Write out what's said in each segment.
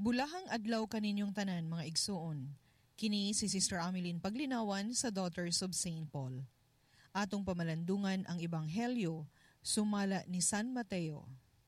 Bulahang adlaw kaninyong tanan mga igsuon. Kini si Sister Ameline Paglinawan sa Daughters of St. Paul. Atong pamalandungan ang Ebanghelyo, sumala ni San Mateo.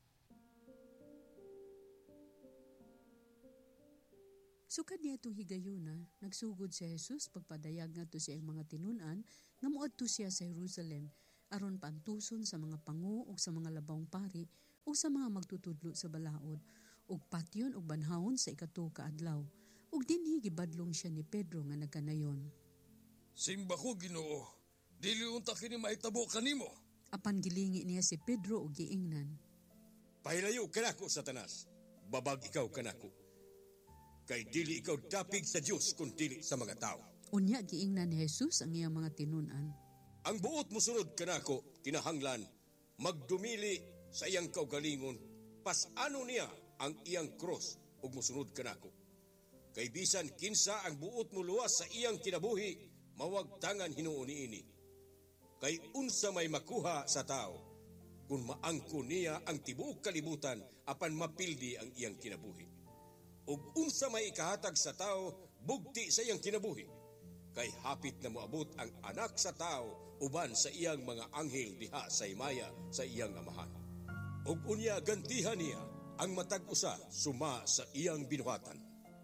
Sukad niya itong higayuna, nagsugod si Jesus pagpadayag nga to siya ang mga tinunan, nga muadto siya sa Jerusalem, aron pantuson sa mga pangu o sa mga labawng pari o sa mga magtutudlo sa balaod, ug patyon ug banhawon sa ikato ka adlaw, ug dinhi gibadlong siya ni Pedro nga nagkanayon. Simba ko, Ginoo, dili unta kini maitabo kanimo. Apan gilingi niya si Pedro ug giingnan. Pahilayo kanako, Satanas, babag ikaw kanako. Kay dili ikaw dapig sa Dios kun dili sa mga tao. Unya giingnan ni Jesus ang iyang mga tinunan. Ang buot mosunod kanako, kinahanglan, magdumili sa iyang kaugalingon, pasano niya ang iyang cross ug mosunod kanako. Kay bisan kinsa ang buot mo luwas sa iyang kinabuhi, mawagtangan hinuon niini. Kay unsa may makuha sa tao, kung maangko niya ang tibuok kalibutan apan mapildi ang iyang kinabuhi. Ug unsa may ikahatag sa tao, bugti sa iyang kinabuhi. Kay hapit na moabot ang anak sa tao uban sa iyang mga anghel diha sa himaya sa iyang amahan. Ug unya gantihan niya ang matag usa suma sa iyang binuhatan.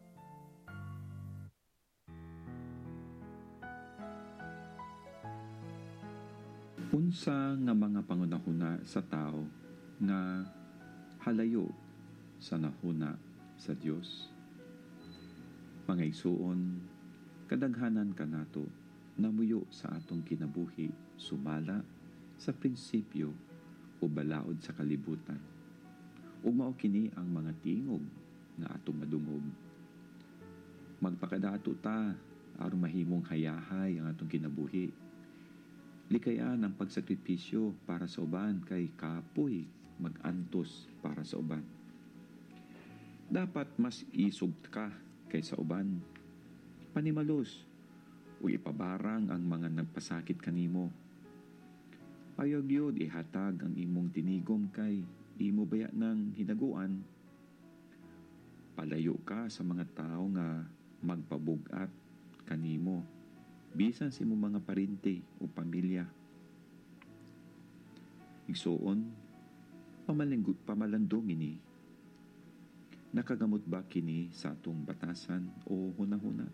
Unsa nga mga pangunahuna sa tao nga halayo sa nahuna sa Dios? Mga igsuon, kadaghanan kanato namuyo sa atong kinabuhi sumala sa prinsipyo o balaod sa kalibutan. Ug mao kini ang mga tingog nga atong madungog. Magpakadato ta aron mahimong hayahay ang atong kinabuhi. Likayan ang pagsakripisyo para sa uban kay kapoy magantos para sa uban. Dapat mas isog ka kaysa uban. Panimalos o ipabarang ang mga nagpasakit kanimo. Ayog yun ihatag ang imong tinigom kay imo baya ng hinaguan. Palayo ka sa mga tao nga magpabugat kanimo, bisan sa imong mga parente o pamilya. Igsuon, pamalandong ini. Nakagamot ba kini sa atong batasan o hunahuna?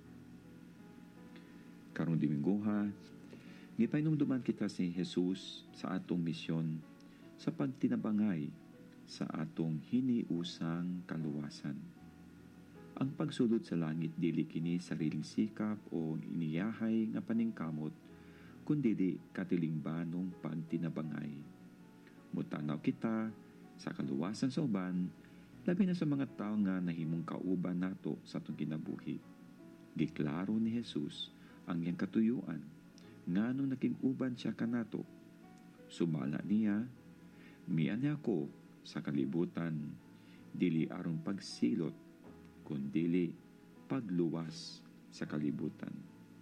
Karong Domingoha, gipainomduman kita si Jesus sa atong misyon sa pagtinabangay sa atong hiniusang kaluwasan. Ang pagsulod sa langit dili kini sariling sikap o iniyahay nga paningkamot, kundi katilingbanong pagtinabangay. Mutanaw kita sa kaluwasan sa uban, labi na sa mga tao nga nahimong kauban nato sa atong kinabuhi. Giklaro ni Jesus ang iyang katuyuan nganong naging uban siya kanato. Sumala niya, mian ako sa kalibutan, dili aron pagsilot, kundili pagluwas sa kalibutan.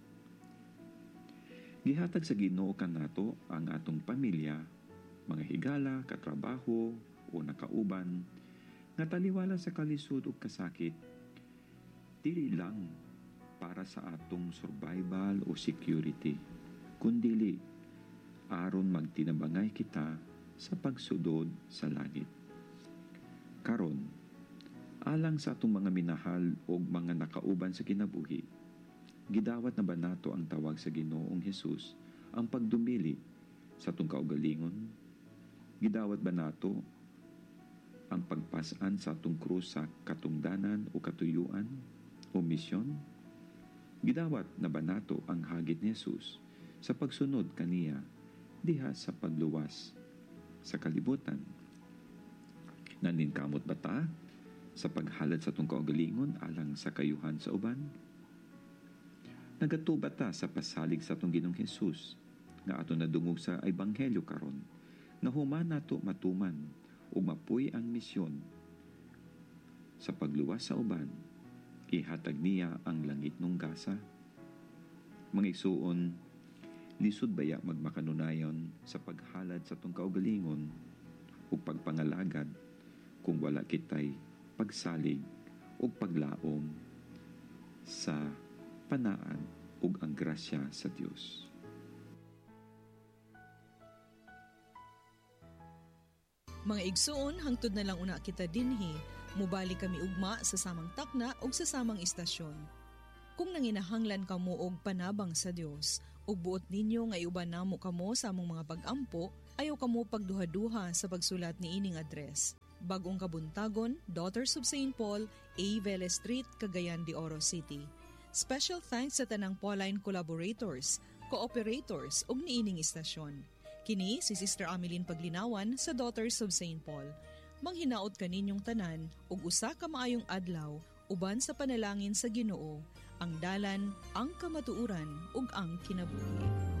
Gihatag sa Ginoo kanato ang atong pamilya, mga higala, katrabaho o nakauban, nga taliwala sa kalisod o kasakit, dili lang para sa atong survival o security, kundili aron magtinabangay kita sa pagsudod sa langit. Karon, alang sa atong mga minahal o mga nakauban sa kinabuhi, gidawat na ba nato ang tawag sa Ginoong Hesus ang pagdumili sa atong kaugalingon? Gidawat ba nato ang pagpasaan sa atong krus sa katungdanan o katuyuan o misyon? Gidawat na ba nato ang hagit ni Jesus sa pagsunod kaniya diha sa pagluwas sa kalibutan? Naninkamot ba ta sa paghalad sa atong kaugalingon alang sa kayuhan sa uban? Nagatuba ta sa pasalig sa atong Ginoong Hesus nga aton nadungog sa Ebanghelyo karon, nga human nato matuman ug mapuy ang misyon sa pagluwas sa uban, ihatag niya ang langit nung gasa. Mga igsuon, lisod baya magmakanunayon sa paghalad sa tong kaugalingon ug pagpangalagad kung wala kitay pagsalig ug paglaom sa panaan ug ang grasya sa Dios. Mga igsuon, hangtod na lang una kita dinhi, mubali kami ugma sa samang takna ug sa samang istasyon. Kung nanginahanglan kamo og panabang sa Dios, ug buot ninyo nga iuban namo kamo sa among mga pag-ampo, ayaw kamo pagduha-duha sa pagsulat ni ining address. Bagong Kabuntagon, Daughters of St. Paul, A. Vélez Street, Cagayan de Oro City. Special thanks sa tanang Pauline collaborators, cooperators ug niining istasyon. Kini si Sister Ameline Paglinawan sa Daughters of St. Paul. Manghinaot kaninyong tanan ug usa ka maayong adlaw uban sa panalangin sa Ginoo, ang dalan, ang kamatuoran ug ang kinabuhi.